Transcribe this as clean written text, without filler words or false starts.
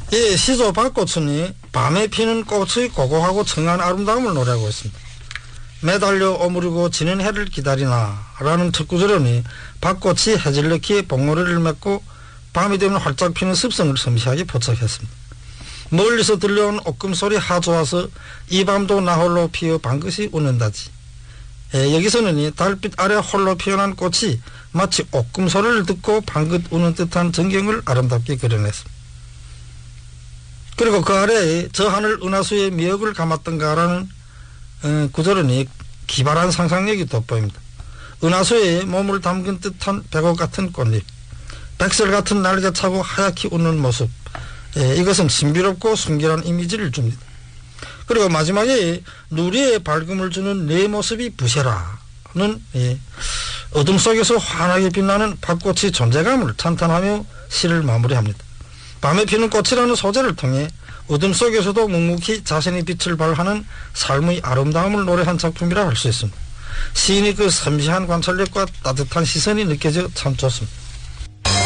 이 시조 밭꽃은이 밤에 피는 꽃의 고고하고 청한 아름다움을 노래하고 있습니다. 매달려 오므리고 지는 해를 기다리나 라는 특구조련이 밭꽃이 해질녘이 봉오리를 맺고 밤이 되면 활짝 피는 습성을 섬세하게 포착했습니다. 멀리서 들려온 옥금소리 하좋아서 이 밤도 나 홀로 피어 방긋이 웃는다지. 여기서는 이 달빛 아래 홀로 피어난 꽃이 마치 옥금소리를 듣고 방긋 우는 듯한 전경을 아름답게 그려냈습니다. 그리고 그 아래에 저 하늘 은하수의 미역을 감았던가라는 구절은 기발한 상상력이 돋보입니다. 은하수에 몸을 담근 듯한 백옥 같은 꽃잎, 백설 같은 날개 차고 하얗게 웃는 모습, 이것은 신비롭고 순결한 이미지를 줍니다. 그리고 마지막에 누리에 밝음을 주는 내 모습이 부셔라는 어둠 속에서 환하게 빛나는 밭꽃의 존재감을 찬탄하며 시를 마무리합니다. 밤에 피는 꽃이라는 소재를 통해 어둠 속에서도 묵묵히 자신의 빛을 발하는 삶의 아름다움을 노래한 작품이라 할 수 있습니다. 시인의 그 섬세한 관찰력과 따뜻한 시선이 느껴져 참 좋습니다.